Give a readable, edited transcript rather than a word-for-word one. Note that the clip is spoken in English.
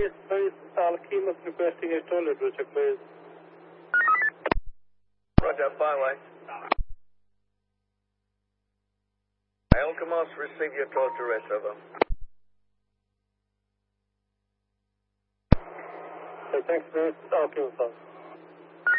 Please, Al-Qimas requesting a toilet check, please. Roger, byway. Al-Qimas, receive your toilet arrest, over. Thanks, please. Al-Qimas.